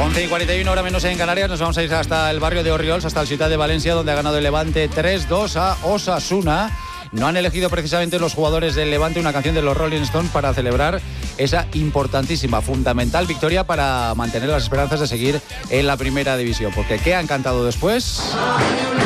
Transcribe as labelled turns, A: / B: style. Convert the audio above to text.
A: 11:41, hora menos en Canarias. Nos vamos a ir hasta el barrio de Orriols, hasta la ciudad de Valencia, donde ha ganado el Levante 3-2 a Osasuna. No han elegido precisamente los jugadores del Levante una canción de los Rolling Stones para celebrar esa importantísima, fundamental victoria para mantener las esperanzas de seguir en la primera división. Porque ¿qué han cantado después?